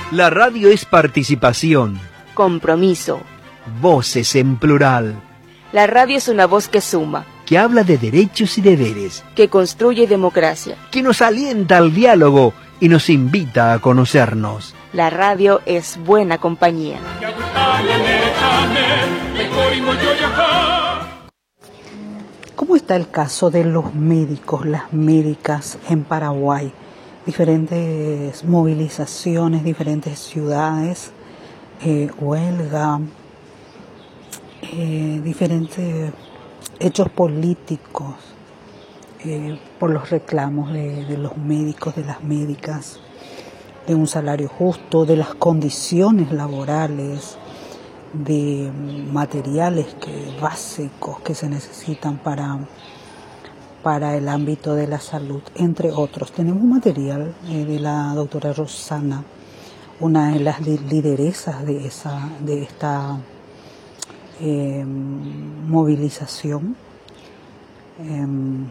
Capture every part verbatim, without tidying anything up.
La radio es participación. Compromiso. Voces en plural. La radio es una voz que suma. Que habla de derechos y deberes. Que construye democracia. Que nos alienta al diálogo y nos invita a conocernos. La radio es buena compañía. ¿Cómo está el caso de los médicos, las médicas en Paraguay? Diferentes movilizaciones, diferentes ciudades, eh, huelga, eh, diferentes hechos políticos eh, por los reclamos de, de los médicos, de las médicas, de un salario justo, de las condiciones laborales, de materiales que, básicos que se necesitan para, para el ámbito de la salud, entre otros. Tenemos material eh, de la doctora Rosana, una de las lideresas de, esa, de esta eh, movilización, eh,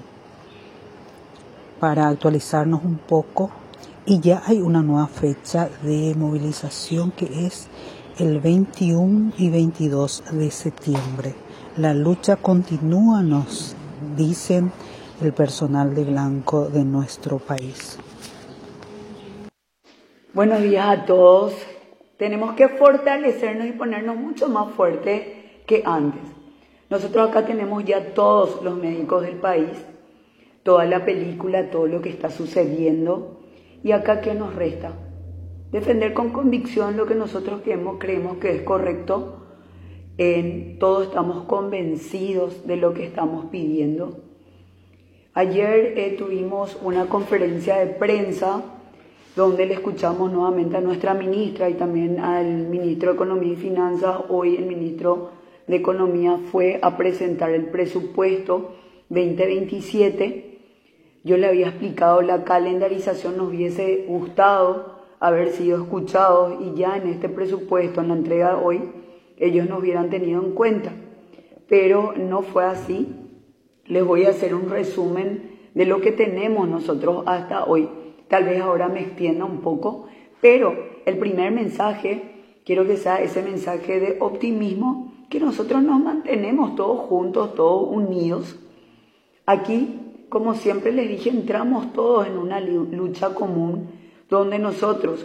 para actualizarnos un poco. Y ya hay una nueva fecha de movilización que es el veintiuno y veintidós de septiembre. La lucha continúa, nos dicen el personal de blanco de nuestro país. Buenos días a todos. Tenemos que fortalecernos y ponernos mucho más fuertes que antes. Nosotros acá tenemos ya todos los médicos del país, toda la película, todo lo que está sucediendo. ¿Y acá qué nos resta? Defender con convicción lo que nosotros creemos, creemos que es correcto. En, todos estamos convencidos de lo que estamos pidiendo. Ayer eh, tuvimos una conferencia de prensa donde le escuchamos nuevamente a nuestra ministra y también al ministro de Economía y Finanzas. Hoy el ministro de Economía fue a presentar el presupuesto veinte veintisiete. Yo le había explicado la calendarización, nos hubiese gustado haber sido escuchados y ya en este presupuesto, en la entrega de hoy, ellos nos hubieran tenido en cuenta. Pero no fue así. Les voy a hacer un resumen de lo que tenemos nosotros hasta hoy. Tal vez ahora me extienda un poco, pero el primer mensaje, quiero que sea ese mensaje de optimismo, que nosotros nos mantenemos todos juntos, todos unidos. Aquí, como siempre les dije, entramos todos en una lucha común donde nosotros